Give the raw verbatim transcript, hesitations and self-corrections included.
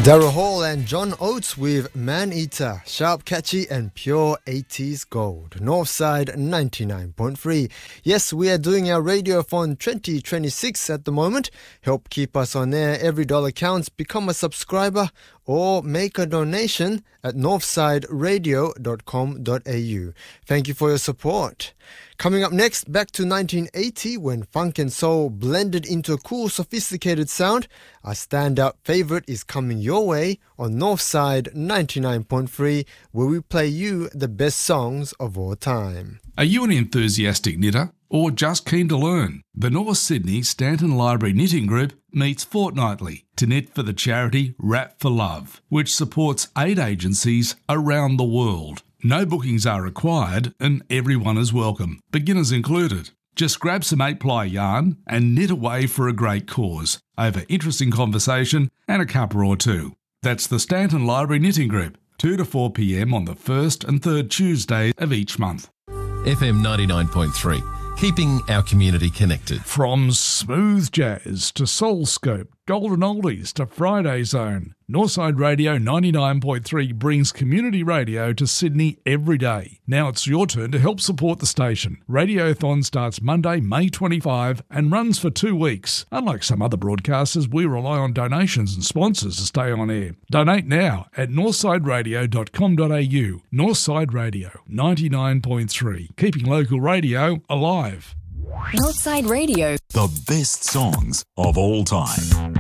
Daryl Hall and John Oates with Man Eater, sharp, catchy and pure eighties gold. Northside ninety-nine point three. Yes, we are doing our Radiothon twenty twenty-six at the moment. Help keep us on air. Every dollar counts. Become a subscriber or make a donation at northside radio dot com dot a u. Thank you for your support. Coming up next, back to nineteen eighty when funk and soul blended into a cool, sophisticated sound. Our standout favourite is coming your way on Northside ninety-nine point three, where we play you the best songs of all time. Are you an enthusiastic knitter or just keen to learn? The North Sydney Stanton Library Knitting Group meets fortnightly to knit for the charity Wrap for Love, which supports aid agencies around the world. No bookings are required and everyone is welcome, beginners included. Just grab some eight-ply yarn and knit away for a great cause over interesting conversation and a cuppa or two. That's the Stanton Library Knitting Group, two to four p m on the first and third Tuesday of each month. F M ninety-nine point three, keeping our community connected. From smooth jazz to soulscope, golden oldies to Friday Zone, Northside Radio ninety-nine point three brings community radio to Sydney every day. Now it's your turn to help support the station. Radiothon starts Monday, May twenty-fifth and runs for two weeks. Unlike some other broadcasters, we rely on donations and sponsors to stay on air. Donate now at northside radio dot com dot a u. Northside Radio ninety-nine point three, keeping local radio alive. Northside Radio. The best songs of all time.